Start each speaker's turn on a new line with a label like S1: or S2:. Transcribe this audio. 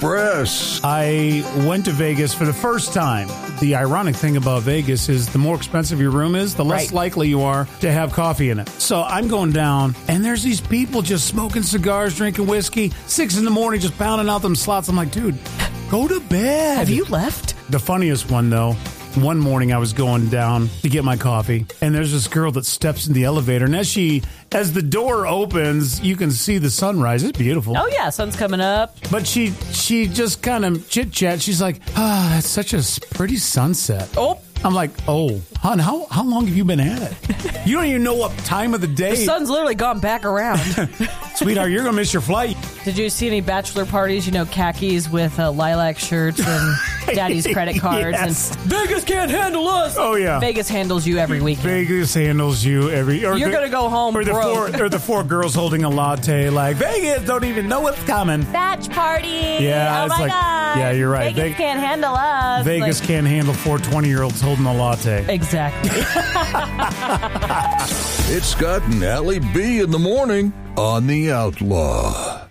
S1: Express.
S2: I went to Vegas for the first time. The ironic thing about Vegas is the more expensive your room is, the less likely you are to have coffee in it. So I'm going down, and there's these people just smoking cigars, drinking whiskey, 6 in the morning, just pounding out them slots. I'm like, dude, go to bed.
S3: Have you left?
S2: The funniest one, though, one morning I was going down to get my coffee, and there's this girl that steps in the elevator, and as the door opens, you can see the sunrise. It's beautiful.
S3: Oh, yeah, sun's coming up.
S2: But she just kind of chit-chat. She's like, that's such a pretty sunset.
S3: Oh.
S2: I'm like, oh, hon, how long have you been at it? You don't even know what time of the day.
S3: The sun's literally gone back around.
S2: Sweetheart, you're going to miss your flight.
S3: Did you see any bachelor parties, khakis with lilac shirts and daddy's credit cards?
S2: Yes.
S3: And Vegas can't handle us.
S2: Oh, yeah.
S3: Vegas handles you every weekend.
S2: Vegas handles you every... You're
S3: going to go home broke.
S2: Or the 4 girls holding a latte like, Vegas don't even know what's coming.
S3: Batch party.
S2: Yeah,
S3: oh
S2: it's
S3: my God.
S2: Yeah, you're right.
S3: Vegas can't handle us.
S2: Vegas can't handle 4 20-year-olds holding a latte.
S3: Exactly.
S1: It's Scott and Allie B in the morning on The Outlaw.